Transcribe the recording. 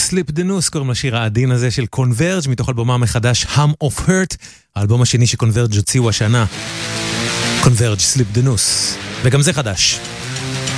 Slip the Noose, קוראים לשיר העדין הזה של Converge, מתוך אלבומה מחדש Hum of Hurt, האלבום השני שקונברג' הוציאו השנה. Converge, Slip the Noose, וגם זה חדש.